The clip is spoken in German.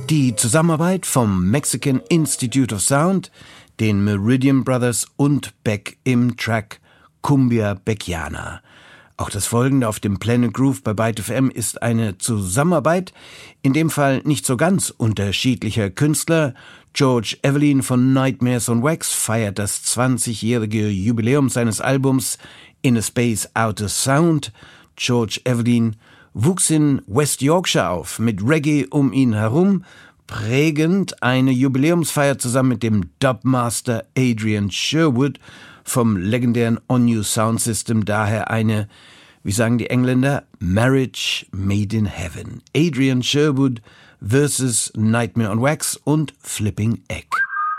Die Zusammenarbeit vom Mexican Institute of Sound, den Meridian Brothers und Beck im Track Cumbia Beckiana. Auch das Folgende auf dem Planet Groove bei Byte FM ist eine Zusammenarbeit, in dem Fall nicht so ganz unterschiedlicher Künstler. George Evelyn von Nightmares on Wax feiert das 20-jährige Jubiläum seines Albums In a Space Outer Sound. George Evelyn wuchs in West Yorkshire auf, mit Reggae um ihn herum, prägend eine Jubiläumsfeier zusammen mit dem Dubmaster Adrian Sherwood vom legendären On New Sound System, daher eine, wie sagen die Engländer, Marriage made in Heaven. Adrian Sherwood versus Nightmare on Wax und Flipping Egg.